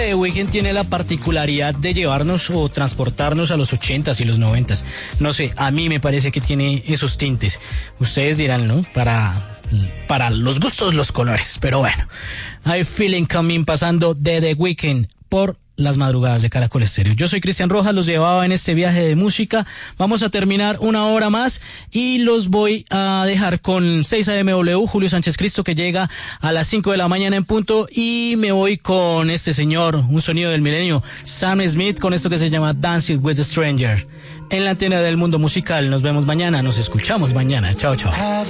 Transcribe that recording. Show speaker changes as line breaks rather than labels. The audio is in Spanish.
The Weeknd tiene la particularidad de llevarnos o transportarnos a los 80s y los 90s. No sé, a mí me parece que tiene esos tintes. Ustedes dirán, ¿no? Para los gustos, los colores. Pero bueno, I Feeling Coming pasando de The Weeknd por las madrugadas de Caracol Estéreo. Yo soy Cristian Rojas, los llevaba en este viaje de música. Vamos a terminar una hora más y los voy a dejar con 6 AMW, Julio Sánchez Cristo, que llega a las 5 de la mañana en punto, y me voy con este señor, un sonido del milenio, Sam Smith, con esto que se llama Dancing with a Stranger. En la antena del mundo musical, nos vemos mañana, nos escuchamos mañana. Chao, chao.